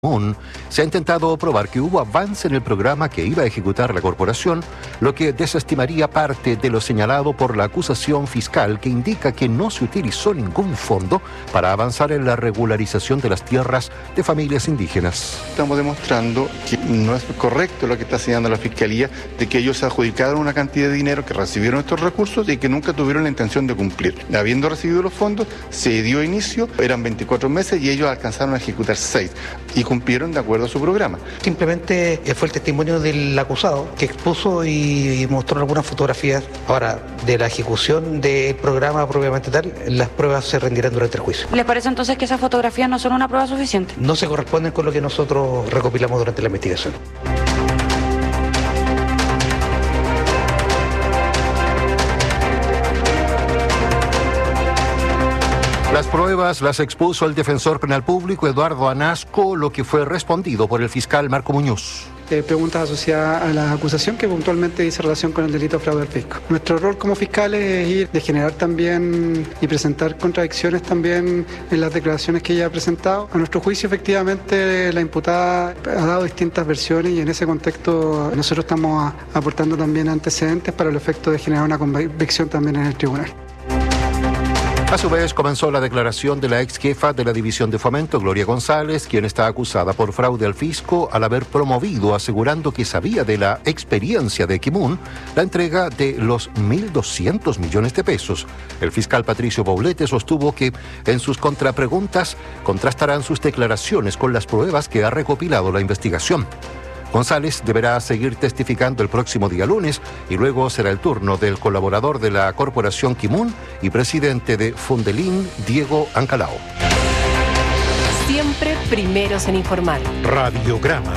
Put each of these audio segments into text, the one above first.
se ha intentado probar que hubo avance en el programa que iba a ejecutar la corporación, lo que desestimaría parte de lo señalado por la acusación fiscal que indica que no se utilizó ningún fondo para avanzar en la regularización de las tierras de familias indígenas. Estamos demostrando que no es correcto lo que está señalando la Fiscalía, de que ellos adjudicaron una cantidad de dinero, que recibieron estos recursos y que nunca tuvieron la intención de cumplir. Habiendo recibido los fondos, se dio inicio, eran 24 meses y ellos alcanzaron a ejecutar 6. Y cumplieron de acuerdo a su programa. Simplemente fue el testimonio del acusado que expuso y mostró algunas fotografías. Ahora, de la ejecución del programa propiamente tal, las pruebas se rendirán durante el juicio. ¿Les parece entonces que esas fotografías no son una prueba suficiente? No se corresponden con lo que nosotros recopilamos durante la investigación. Las pruebas las expuso el defensor penal público Eduardo Anasco, lo que fue respondido por el fiscal Marco Muñoz. Preguntas asociadas a la acusación que puntualmente dice relación con el delito de fraude al fisco. Nuestro rol como fiscales es ir de generar también y presentar contradicciones también en las declaraciones que ella ha presentado. A nuestro juicio, efectivamente, la imputada ha dado distintas versiones y en ese contexto nosotros estamos aportando también antecedentes para el efecto de generar una convicción también en el tribunal. A su vez, comenzó la declaración de la ex jefa de la División de Fomento, Gloria González, quien está acusada por fraude al fisco al haber promovido, asegurando que sabía de la experiencia de Kimun, la entrega de los 1.200 millones de pesos. El fiscal Patricio Poblete sostuvo que en sus contrapreguntas contrastarán sus declaraciones con las pruebas que ha recopilado la investigación. González deberá seguir testificando el próximo día lunes y luego será el turno del colaborador de la corporación Kimun y presidente de Fundelin, Diego Ancalao. Siempre primeros en informar. Radiograma.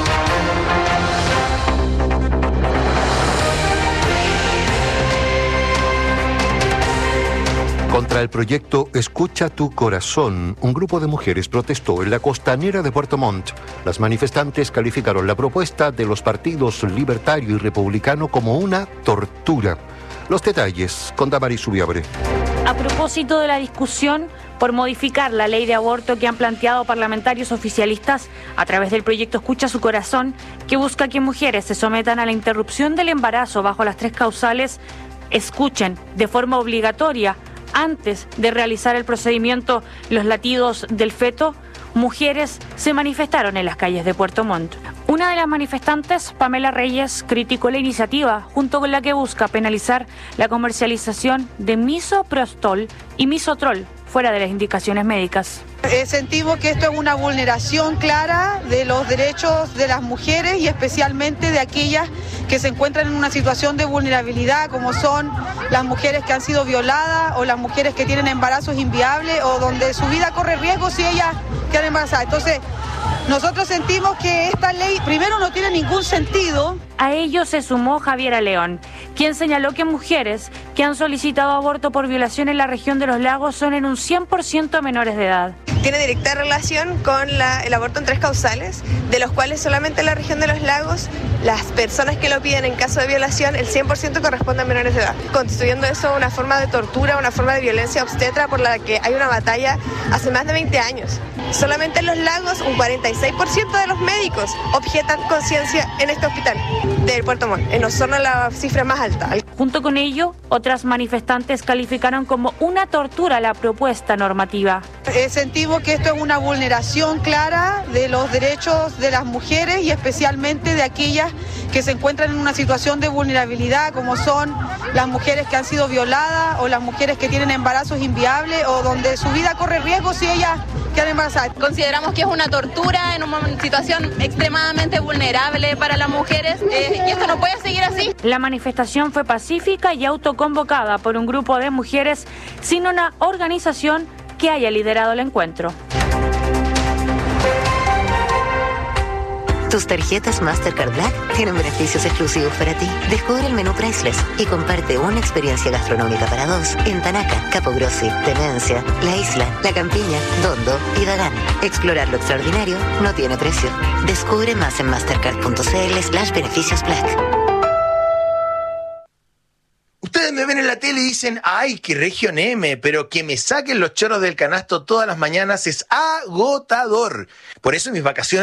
Contra el proyecto Escucha tu Corazón, un grupo de mujeres protestó en la costanera de Puerto Montt. Las manifestantes calificaron la propuesta de los partidos libertario y republicano como una tortura. Los detalles con Damaris Subiabre. A propósito de la discusión por modificar la ley de aborto que han planteado parlamentarios oficialistas a través del proyecto Escucha su Corazón, que busca que mujeres se sometan a la interrupción del embarazo bajo las 3 causales, escuchen de forma obligatoria antes de realizar el procedimiento los latidos del feto, mujeres se manifestaron en las calles de Puerto Montt. Una de las manifestantes, Pamela Reyes, criticó la iniciativa, junto con la que busca penalizar la comercialización de misoprostol y misotrol fuera de las indicaciones médicas. Sentimos que esto es una vulneración clara de los derechos de las mujeres y especialmente de aquellas que se encuentran en una situación de vulnerabilidad, como son las mujeres que han sido violadas o las mujeres que tienen embarazos inviables o donde su vida corre riesgo si ellas quedan embarazadas. Entonces, nosotros sentimos que esta ley, primero, no tiene ningún sentido. A ello se sumó Javiera León, quien señaló que mujeres que han solicitado aborto por violación en la región de los lagos son en un 100% menores de edad. Tiene directa relación con el aborto en 3 causales, de los cuales solamente en la región de los lagos, las personas que lo piden en caso de violación, el 100% corresponde a menores de edad, constituyendo eso una forma de tortura, una forma de violencia obstetra por la que hay una batalla hace más de 20 años. Solamente en los lagos, un 46% de los médicos objetan conciencia en este hospital del Puerto Montt, en Osorno la cifra más alta. Junto con ello, otras manifestantes calificaron como una tortura la propuesta normativa. Sentimos que esto es una vulneración clara de los derechos de las mujeres y especialmente de aquellas que se encuentran en una situación de vulnerabilidad, como son las mujeres que han sido violadas o las mujeres que tienen embarazos inviables o donde su vida corre riesgo si ellas quedan embarazadas. Consideramos que es una tortura en una situación extremadamente vulnerable para las mujeres y esto no puede seguir así. La manifestación fue pacífica y autoconvocada por un grupo de mujeres sin una organización que haya liderado el encuentro. Tus tarjetas Mastercard Black tienen beneficios exclusivos para ti. Descubre el menú Priceless y comparte una experiencia gastronómica para 2 en Tanaca, Capogrossi, Demencia, La Isla, La Campiña, Dondo y Dagán. Explorar lo extraordinario no tiene precio. Descubre más en mastercard.cl/beneficios Black. Ustedes me ven en la tele y dicen, ay, que Región M, pero que me saquen los chorros del canasto todas las mañanas es agotador. Por eso mis vacaciones